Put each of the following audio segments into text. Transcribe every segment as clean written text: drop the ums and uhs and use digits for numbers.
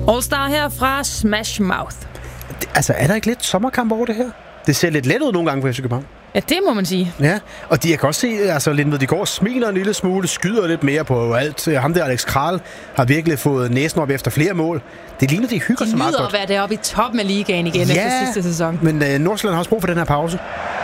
All-Star her fra Smash Mouth. Altså, er der ikke lidt sommerkamp over det her? Det ser lidt let ud nogle gange på FC København. Ja, det må man sige. Ja, og jeg kan også se, altså Lindved, de går og smiler en lille smule, skyder lidt mere på alt. Ham der, Alex Kral, har virkelig fået næsen op efter flere mål. Det ligner, de hygger så meget godt. De nyder at være deroppe i toppen af ligaen igen efter sidste sæson. Men Nordsjælland har også brug for den her pause.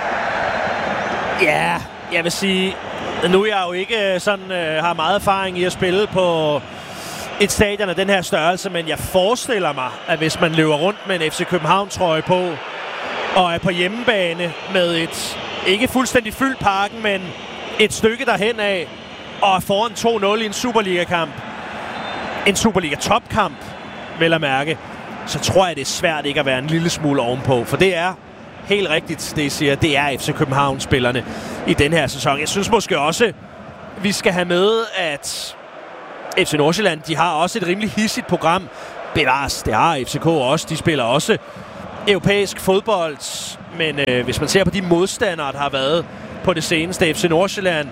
Ja, jeg vil sige, nu er jeg jo ikke sådan, har meget erfaring i at spille på et stadion af den her størrelse, men jeg forestiller mig, at hvis man løber rundt med en FC København-trøje på, og er på hjemmebane med et ikke fuldstændig fyldt parken, men et stykke derhen af, og er foran 2-0 i en Superliga-kamp, en Superliga-topkamp, vel at mærke, så tror jeg, det er svært ikke at være en lille smule ovenpå, for det er helt rigtigt, det I siger, det er FC København-spillerne i den her sæson. Jeg synes måske også, vi skal have med, at FC Nordsjælland, de har også et rimelig hissigt program. Bevares, det har FCK også, de spiller også europæisk fodbold, men hvis man ser på de modstandere, der har været på det seneste, FC Nordsjælland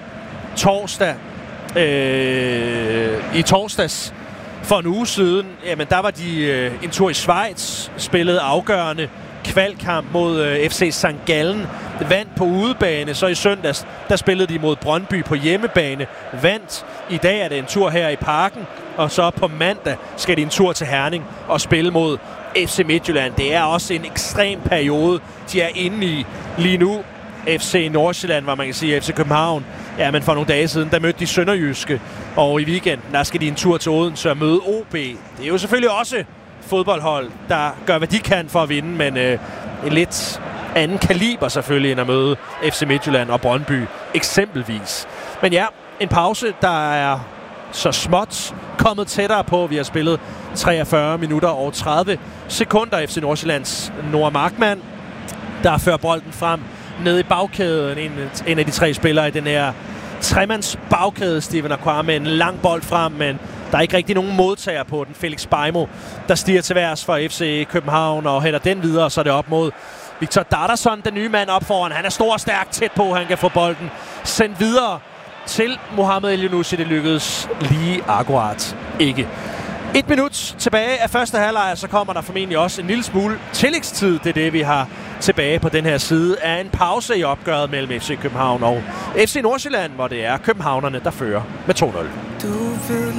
i torsdags for en uge siden, jamen der var de en tur i Schweiz, spillede afgørende kvalkamp mod FC St. Gallen, vandt på udebane, så i søndags, der spillede de mod Brøndby på hjemmebane, vandt. I dag er det en tur her i parken, og så på mandag skal de en tur til Herning og spille mod FC Midtjylland. Det er også en ekstrem periode, de er inde i lige nu. FC Nordsjælland, hvor man kan sige FC København. Ja, men for nogle dage siden, der mødte de Sønderjyske, og i weekenden, der skal de en tur til Odense og møde OB. Det er jo selvfølgelig også fodboldhold, der gør, hvad de kan for at vinde, men en lidt anden kaliber selvfølgelig, end at møde FC Midtjylland og Brøndby eksempelvis. Men ja, en pause, der er så småt kommet tættere på. Vi har spillet 43 minutter og 30 sekunder. FC Nordsjællands Noah Markmann, der fører bolden frem ned i bagkæden. En af de tre spillere i den her tremands bagkæde, Steven Aqua, med en lang bold frem, men der er ikke rigtig nogen modtager på den. Felix Beimo, der stiger til værs for FC København og hælder den videre, så er det op mod Victor Dardarsson, den nye mand op foran. Han er stor og stærk, tæt på, han kan få bolden sendt videre til Mohamed El-Yunusi. Det lykkedes lige akkurat ikke. 1 minut tilbage af første halvleg, så kommer der formentlig også en lille smule tillægstid. Det er det, vi har tilbage på den her side af en pause i opgøret mellem FC København og FC Nordsjælland, hvor det er københavnerne, der fører med 2-0. Du ved